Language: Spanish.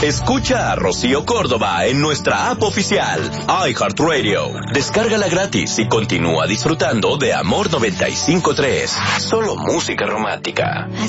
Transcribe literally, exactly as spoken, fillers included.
Escucha a Rocío Córdoba en nuestra app oficial, iHeartRadio. Descárgala gratis y continúa disfrutando de Amor noventa y cinco punto tres. Solo música romántica.